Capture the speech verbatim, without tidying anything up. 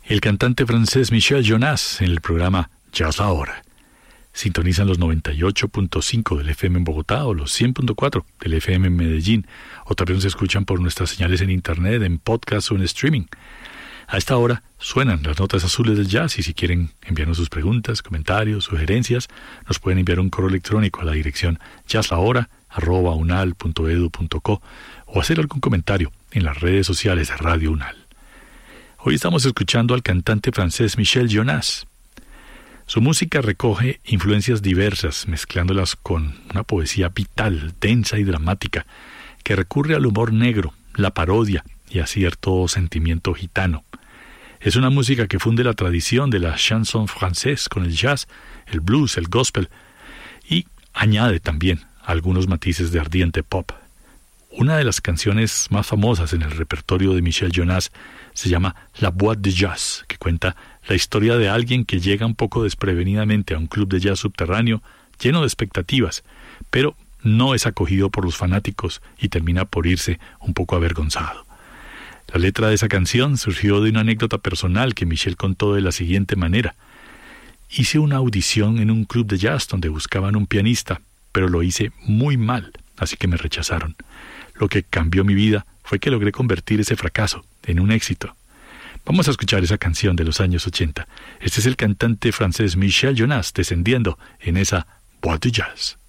El cantante francés Michel Jonas en el programa Jazz Ahora. Sintonizan los noventa y ocho punto cinco del F M en Bogotá o los cien punto cuatro del F M en Medellín, o también se escuchan por nuestras señales en internet, en podcast o en streaming. A esta hora suenan las notas azules del jazz y si quieren enviarnos sus preguntas, comentarios, sugerencias, nos pueden enviar un correo electrónico a la dirección jazzahora arroba unal punto edu punto co o hacer algún comentario en las redes sociales de Radio Unal. Hoy estamos escuchando al cantante francés Michel Jonas. Su música recoge influencias diversas, mezclándolas con una poesía vital, densa y dramática, que recurre al humor negro, la parodia y a cierto sentimiento gitano. Es una música que funde la tradición de la chanson française con el jazz, el blues, el gospel, y añade también algunos matices de ardiente pop. Una de las canciones más famosas en el repertorio de Michel Jonas se llama La Boîte de Jazz, que cuenta la historia de alguien que llega un poco desprevenidamente a un club de jazz subterráneo lleno de expectativas, pero no es acogido por los fanáticos y termina por irse un poco avergonzado. La letra de esa canción surgió de una anécdota personal que Michel contó de la siguiente manera. Hice una audición en un club de jazz donde buscaban un pianista, pero lo hice muy mal, así que me rechazaron. Lo que cambió mi vida fue que logré convertir ese fracaso en un éxito. Vamos a escuchar esa canción de los años ochenta. Este es el cantante francés Michel Jonas descendiendo en esa boîte de jazz.